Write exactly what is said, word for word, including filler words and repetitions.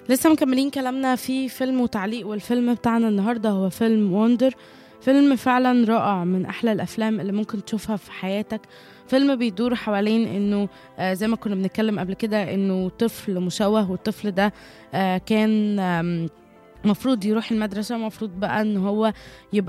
لسه مكملين كلامنا في فيلم وتعليق، والفيلم بتاعنا النهارده هو فيلم وندر. فيلم فعلا رائع، من احلى الافلام اللي ممكن تشوفها في حياتك. فيلم بيدور حوالين انه آه زي ما كنا بنتكلم قبل كده، انه طفل مشوه، والطفل ده آه كان آم، مفروض يروح المدرسة، مفروض بقى ان هو يبقى